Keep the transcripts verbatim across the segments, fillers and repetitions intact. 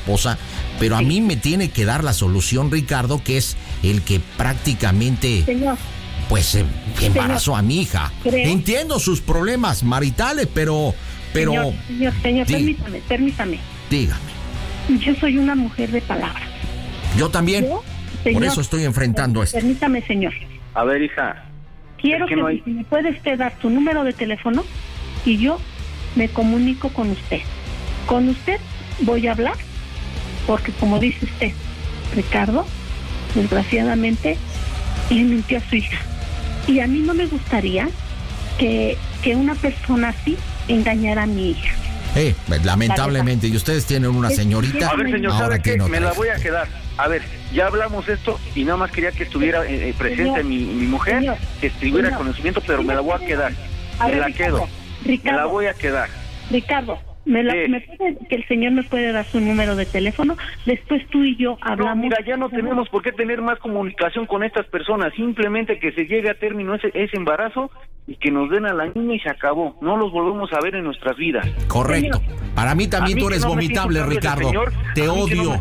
esposa, pero a mí me tiene que dar la solución, Ricardo, que es el que prácticamente, señor, pues, eh, embarazó señor, a mi hija. ¿creo? Entiendo sus problemas maritales, pero... pero Señor, señor, señor, dí, permítame, permítame. Dígame. Yo soy una mujer de palabras. Yo también. ¿Yo? Señor, por eso estoy enfrentando esto. Permítame, señor. A ver, hija. Quiero es que, que no hay... me puede usted dar tu número de teléfono y yo me comunico con usted. Con usted voy a hablar, porque como dice usted, Ricardo, desgraciadamente, él mintió a su hija. Y a mí no me gustaría que, que una persona así engañara a mi hija. Eh, lamentablemente, y ustedes tienen una señorita. A ver, señor, ¿sabe qué? Me la voy a quedar. A ver, ya hablamos esto y nada más quería que estuviera eh, presente señor, mi, mi mujer, señor, que estuviera señor, conocimiento, pero señor, me la voy a quedar. A me ver, la Ricardo, quedo. Ricardo, me la voy a quedar. Ricardo, me la, eh, me puede, que el señor me puede dar su número de teléfono, después tú y yo hablamos. No, mira, ya no tenemos por qué tener más comunicación con estas personas, simplemente que se llegue a término ese, ese embarazo y que nos den a la niña y se acabó. No los volvemos a ver en nuestras vidas. Correcto. Para mí también mí tú eres no vomitable, Ricardo. Señor, te odio.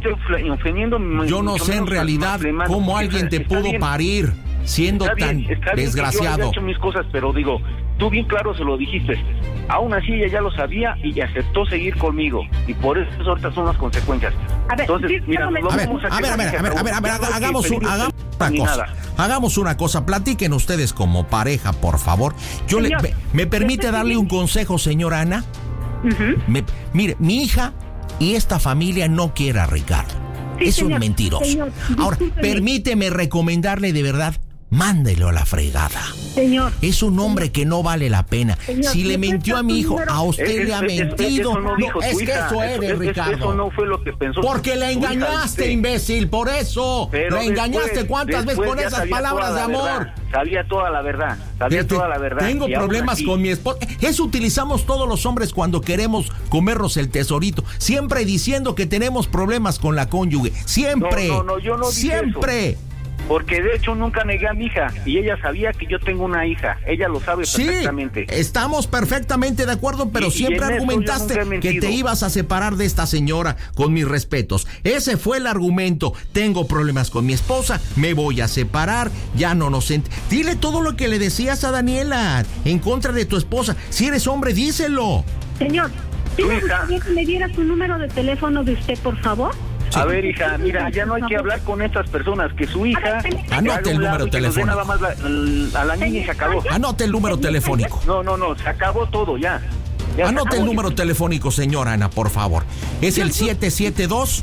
No yo no sé en realidad cómo alguien te pudo bien. parir siendo está tan bien, desgraciado. Yo he hecho mis cosas, pero digo, tú bien claro se lo dijiste. Aún así ella ya lo sabía y aceptó seguir conmigo. Y por eso ahorita son las consecuencias. A ver, Entonces, sí, mira, a ver, a ver, a ver, a ver, a ver, a ver, a ver, hagamos, un, hagamos una cosa. Hagamos una cosa, platiquen ustedes como pareja, por favor. Yo señor, le, me, ¿me permite darle un consejo, señora Ana? Uh-huh. Me, mire, mi hija y esta familia no quiere a Ricardo. Sí, es señor, un mentiroso. Señor, ahora, permíteme recomendarle de verdad, mándelo a la fregada. Señor. Es un hombre que no vale la pena. Señor, si le mintió a mi hijo, a usted es, le ha es, mentido. Es, no dijo no, es que hija. eso eres, eso, Ricardo. Eso no fue lo que pensó. Porque le engañaste, imbécil, por eso. Pero le engañaste después, cuántas veces con esas palabras de amor. Verdad. Sabía toda la verdad. Sabía Fíjate, toda la verdad. Tengo problemas con mi esposa. Eso utilizamos todos los hombres cuando queremos comernos el tesorito. Siempre diciendo que tenemos problemas con la cónyuge. Siempre. No, no, no, yo no dije Siempre. Eso. Porque de hecho nunca negué a mi hija y ella sabía que yo tengo una hija, ella lo sabe sí, perfectamente. Estamos perfectamente de acuerdo, pero y, siempre y argumentaste que te ibas a separar de esta señora, con mis respetos. Ese fue el argumento. Tengo problemas con mi esposa, me voy a separar, ya no nos ent... Dile todo lo que le decías a Daniela en contra de tu esposa. Si eres hombre, díselo. Señor, ¿sí me gustaría que me diera su número de teléfono de usted, por favor? Sí. A ver, hija, mira, ya no hay que hablar con estas personas, que su hija... Anote el número telefónico. Nada más la, la, a la niña y se acabó. Anote el número telefónico. No, no, no, se acabó todo, ya. ya Anote el número telefónico, señora Ana, por favor. Es el siete siete dos...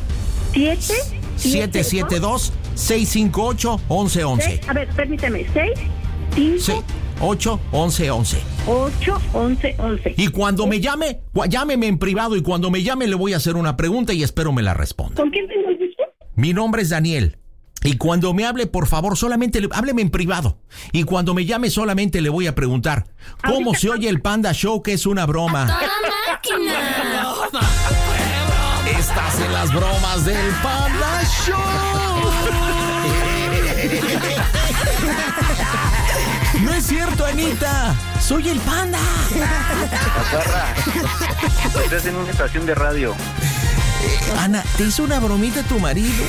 siete siete dos, seis cinco ocho, once once. A ver, permíteme, seis, cinco... ocho, once, once. ocho, once, once. Y cuando me llame, llámeme en privado y cuando me llame le voy a hacer una pregunta y espero me la responda. ¿Con quién tengo el gusto? Mi nombre es Daniel. Y cuando me hable, por favor, solamente le, hábleme en privado. Y cuando me llame solamente le voy a preguntar, ¿cómo ¿Ahorita? se oye el Panda Show, que es una broma? ¡A toda máquina! Estás en las bromas del Panda Show. No es cierto, Anita. Soy el Panda. Paparra, estás en una estación de radio. Eh, Ana, ¿te hizo una bromita tu marido?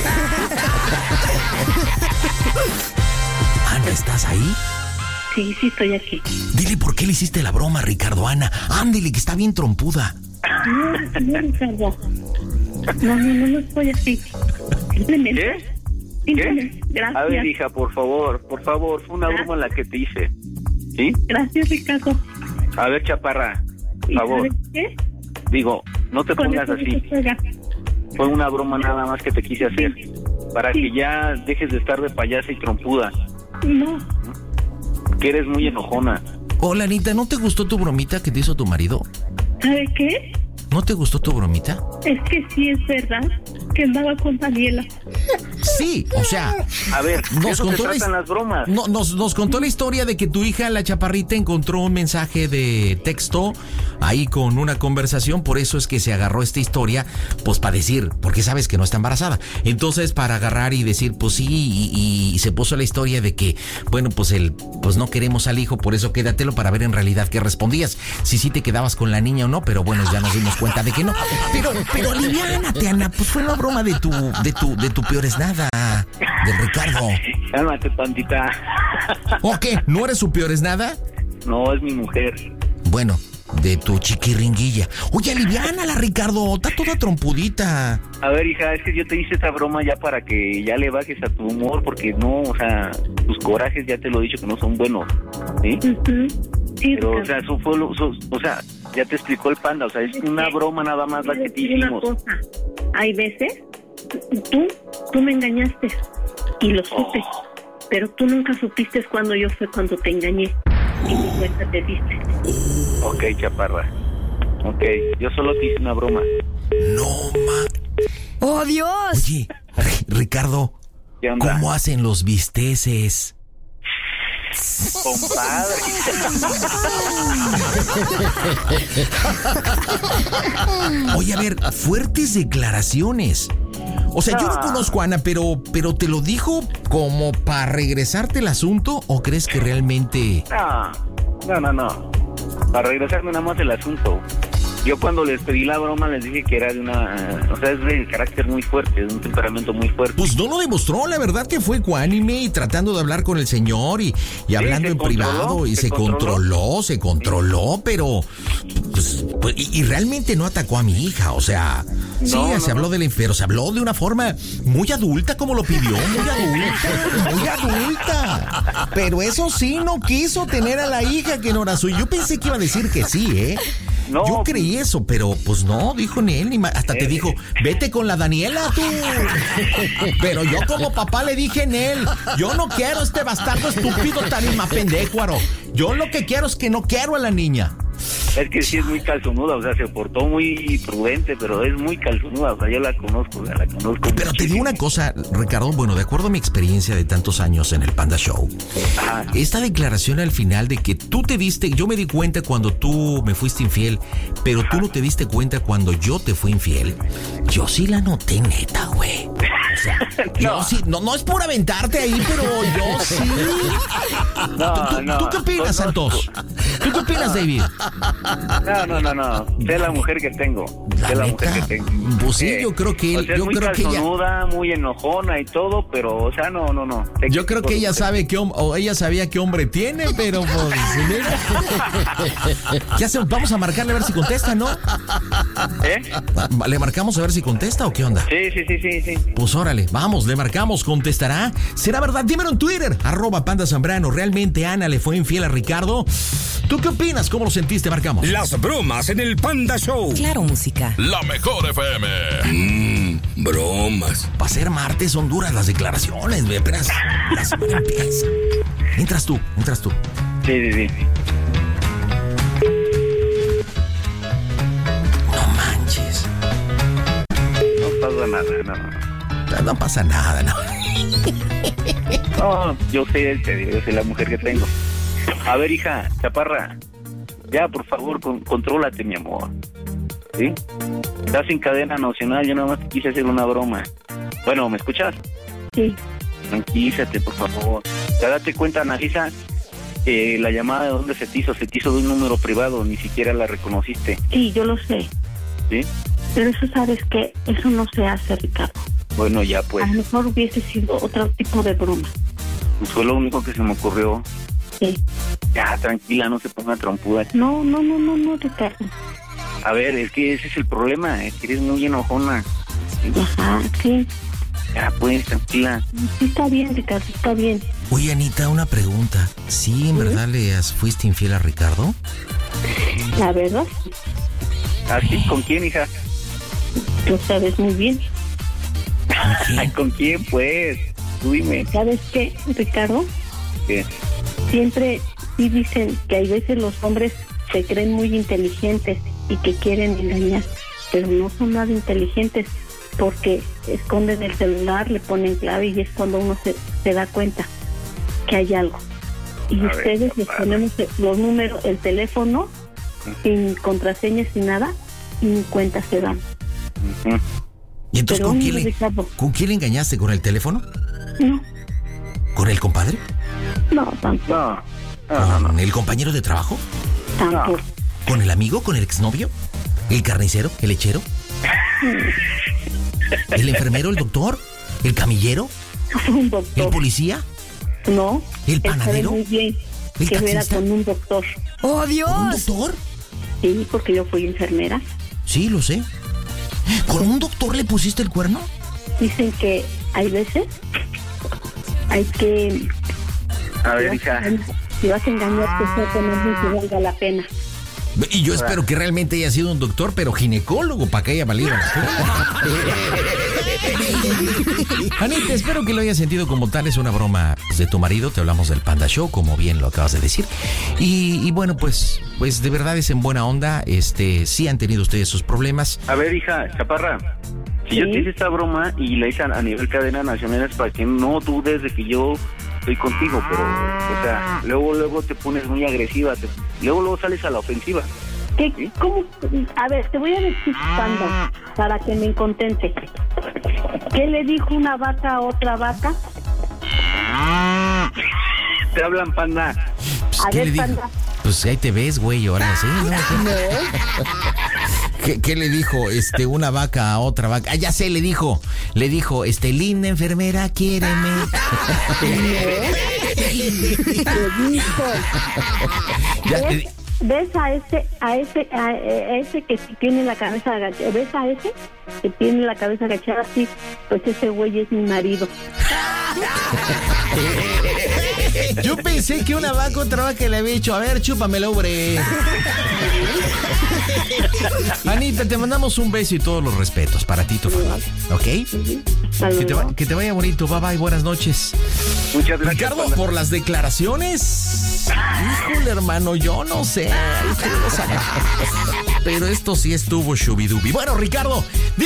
Ana, ¿estás ahí? Sí, sí, estoy aquí. Dile por qué le hiciste la broma, Ricardo, Ana. Ándele, que está bien trompuda. No, no, Ricardo. No, no, no, no estoy así. Simplemente. ¿Qué? ¿Qué? Gracias. A ver, hija, por favor, por favor, fue una broma la que te hice. ¿Sí? Gracias, Ricardo. A ver, chaparra, por favor. ¿Qué? Digo, no te pongas así. Fue una broma nada más que te quise hacer. Sí. Para sí. que ya dejes de estar de payasa y trompuda. No. Que eres muy enojona. Hola, Anita, ¿no te gustó tu bromita que te hizo tu marido? ¿Sabe qué? ¿No te gustó tu bromita? Es que sí es verdad que andaba con Daniela. Sí, o sea, a ver, nos contó, la, las bromas. No, nos, nos contó la historia de que tu hija, la chaparrita, encontró un mensaje de texto ahí con una conversación, por eso es que se agarró esta historia, pues para decir, porque sabes que no está embarazada. Entonces, para agarrar y decir, pues sí, y, y se puso la historia de que, bueno, pues el, pues no queremos al hijo, por eso quédatelo para ver en realidad qué respondías. Si sí te quedabas con la niña o no, pero bueno, ya nos dimos cuenta de que no. Pero, pero aliviánate, Ana, pues fue una broma de tu, de tu, de tu peor es nada, del Ricardo. Cálmate, pandita. ¿O qué? ¿No eres su peor es nada? No, es mi mujer. Bueno, de tu chiquiringuilla. Oye, aliviánala, Ricardo, está toda trompudita. A ver, hija, es que yo te hice esta broma ya para que ya le bajes a tu humor, porque no, o sea, tus corajes ya te lo he dicho que no son buenos, ¿sí? Uh-huh. Sí, pero, o sea, eso fue lo, so, o sea, ya te explicó el panda, o sea, es una broma nada más la que te hicimos. Una cosa, hay veces, tú, tú me engañaste y lo supe, oh. Pero tú nunca supiste cuando yo fue cuando te engañé y mi cuenta te diste. Ok, chaparra, ok, yo solo te hice una broma. No, ma... ¡Oh, Dios! Oye, Ricardo, ¿cómo hacen los bisteces? Compadre. Oye, a ver, fuertes declaraciones. O sea, yo no conozco a Ana, pero, pero ¿te lo dijo como para regresarte el asunto o crees que realmente...? No, no, no, no. Para regresarme nada más el asunto. Yo cuando les pedí la broma les dije que era de una... O sea, es de carácter muy fuerte, de un temperamento muy fuerte. Pues no lo demostró, la verdad que fue ecuánime y tratando de hablar con el señor y, y hablando sí, en privado y se, se controló, controló, se controló, sí. pero... Pues, pues, y, y realmente no atacó a mi hija, o sea... No, sí, no, se habló no. del enfermo, se habló de una forma muy adulta como lo pidió, muy adulta, muy adulta. Pero eso sí, no quiso tener a la hija que no era suya. Yo pensé que iba a decir que sí, ¿eh? No, yo creí eso, pero pues no, dijo ni él, ni ma- hasta eh. te dijo, vete con la Daniela tú. Pero yo como papá le dije en él, yo no quiero este bastardo estúpido tan pendejuaro. Yo lo que quiero es que no quiero a la niña. Es que sí es muy calzonuda, o sea, se portó muy prudente, pero es muy calzonuda, o sea, yo la conozco, o sea, la conozco. Pero muchísimo. Te digo una cosa, Ricardo, bueno, de acuerdo a mi experiencia de tantos años en el Panda Show, ajá, esta declaración al final de que tú te diste, yo me di cuenta cuando tú me fuiste infiel, pero ajá, tú no te diste cuenta cuando yo te fui infiel, yo sí la noté neta, güey. O sea, no. yo sí, no, no es por aventarte ahí, pero yo sí. No, ¿Tú, tú, no, ¿tú qué opinas, Santos? ¿Tú qué opinas, David? No, no, no, no. Sé la mujer que tengo. La sé la neta, mujer que tengo. Pues sí, yo creo que o sea, yo es muy creo que ella, muy enojona y todo, pero, o sea, no, no, no. Sé yo creo que ella sabe qué hombre, o ella sabía qué hombre tiene, pero pues. ¿Qué hacemos? Vamos a marcarle a ver si contesta, ¿no? ¿Eh? ¿Le marcamos a ver si contesta o qué onda? Sí, sí, sí, sí, sí. Pues órale, vamos, le marcamos, contestará. ¿Será verdad? Dímelo en Twitter, arroba Panda Zambrano. ¿Realmente Ana le fue infiel a Ricardo? ¿Tú qué opinas? ¿Cómo lo sentiste? Marcamos. Las bromas en el Panda Show. Claro, música. La mejor F M. Mmm, bromas. Para ser martes son duras las declaraciones, ve, apenas la semana empieza. Entras tú, entras tú. Sí, sí, sí. No manches. No pasa nada, no. No pasa nada, no. No, yo sé, yo sé la mujer que tengo. A ver, hija, chaparra, ya, por favor, con, contrólate, mi amor. ¿Sí? Estás en cadena nacional, yo nada más te quise hacer una broma. Bueno, ¿me escuchas? Sí. Tranquilízate, por favor. Ya date cuenta, Analisa, eh, la llamada de dónde se te hizo, se te hizo de un número privado, ni siquiera la reconociste. Sí, yo lo sé. ¿Sí? Pero eso, ¿sabes qué? Eso no se hace, Ricardo. Bueno, ya pues. A lo mejor hubiese sido otro tipo de broma. Pues fue lo único que se me ocurrió. Sí. Ya, tranquila, no se ponga trompuda. No, no, no, no, no, Ricardo. A ver, es que ese es el problema, es que eres muy enojona. ¿Sí? Ajá, sí. Ya, pues, tranquila. Sí, está bien, Ricardo, está bien. Oye, Anita, una pregunta. ¿Sí, en ¿Sí? verdad le fuiste infiel a Ricardo? La verdad. ¿Ah, sí? ¿Con quién, hija? Lo sabes muy bien. ¿Con quién? ¿Con quién, pues? Tú dime. ¿Sabes qué, Ricardo? ¿Qué? Siempre sí dicen que hay veces los hombres se creen muy inteligentes y que quieren engañar, pero no son nada inteligentes. porque esconden el celular, le ponen clave y es cuando uno se, se da cuenta que hay algo. Y a ustedes ver, les ponemos los números, el teléfono, uh-huh. sin contraseña, sin nada, y ni cuenta se dan. Uh-huh. ¿Y entonces ¿con quién, le, ¿con quién le engañaste? ¿Con el teléfono? No. ¿Con el compadre? No, tampoco. No. ¿Con no. el compañero de trabajo? Tampoco. ¿Con el amigo? ¿Con el exnovio? ¿El carnicero? ¿El lechero? ¿El enfermero? ¿El doctor? ¿El camillero? Un doctor. ¿El policía? No. ¿El panadero? Muy bien ¿El que taxista? era con un doctor. ¡Oh, Dios! ¿Con un doctor? Sí, porque yo fui enfermera. Sí, lo sé. ¿Con un doctor le pusiste el cuerno? Dicen que hay veces hay que... A ver, hija. Si vas a engañar, que sea con alguien que valga la pena. Y yo espero que realmente haya sido un doctor, pero ginecólogo, para que haya valido la pena. Anita, espero que lo hayas sentido como tal. Es una broma de tu marido. Te hablamos del Panda Show, como bien lo acabas de decir. Y, y bueno, pues pues de verdad es en buena onda. Este, sí han tenido ustedes sus problemas. A ver, hija, Chaparra. Si ¿Sí? yo te hice esta broma y la hice a nivel cadena nacional, es para que no dudes de que yo estoy contigo, pero, o sea, luego, luego te pones muy agresiva, te, luego, luego sales a la ofensiva. ¿Qué? ¿Sí? ¿Cómo? A ver, te voy a decir, Panda, para que me contente. ¿Qué le dijo una vaca a otra vaca? Te hablan, Panda. Pues, a ver, Panda. Pues ahí te ves, güey, ahora sí, ¿no? No. ¿Qué, ¿Qué le dijo este una vaca a otra vaca? Ah, ya sé, le dijo, le dijo, este, linda enfermera, quiéreme. Le dijo. Ya ¿Ves, te... ¿Ves a ese, a ese, a, a ese que tiene la cabeza agachada? ¿Ves a ese que tiene la cabeza agachada? Sí, pues ese güey es mi marido. Yo pensé que una vaca otra vaca le había dicho, a ver, chúpamelo, hombre. Anita, te mandamos un beso y todos los respetos para ti y tu familia, ¿ok? Que te, va, que te vaya bonito, bye bye, buenas noches. Muchas gracias, Ricardo, por las declaraciones, híjole, hermano, yo no sé, pero esto sí estuvo shubidubi. Bueno, Ricardo,